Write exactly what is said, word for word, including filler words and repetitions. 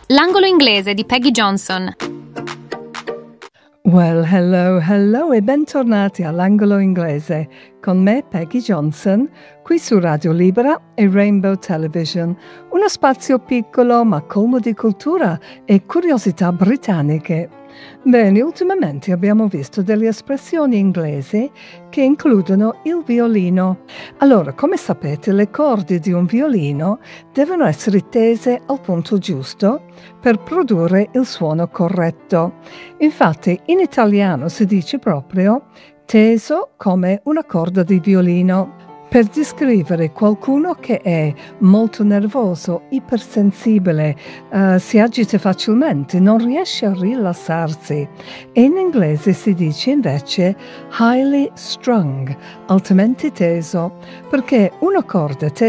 L'angolo inglese di Peggy Johnson. Well, hello, hello e bentornati all'angolo inglese con me Peggy Johnson, qui su Radio Libera e Rainbow Television, uno spazio piccolo ma colmo di cultura e curiosità britanniche. Bene, ultimamente abbiamo visto delle espressioni inglesi che includono il violino. Allora, come sapete, le corde di un violino devono essere tese al punto giusto per produrre il suono corretto. Infatti, in italiano si dice proprio teso come una corda di violino, per descrivere qualcuno che è molto nervoso, ipersensibile, eh, si agita facilmente, non riesce a rilassarsi. E in inglese si dice invece highly strung, altamente teso, perché una corda tesa